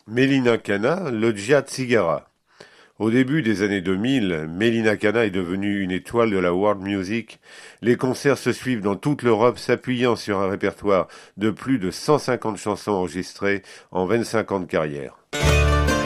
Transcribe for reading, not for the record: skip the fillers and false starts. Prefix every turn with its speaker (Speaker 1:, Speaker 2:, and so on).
Speaker 1: Melina Kana, Loggia Tsigara. Au début des années 2000, Melina Kana est devenue une étoile de la world music. Les concerts se suivent dans toute l'Europe, s'appuyant sur un répertoire de plus de 150 chansons enregistrées en 25 ans de carrière.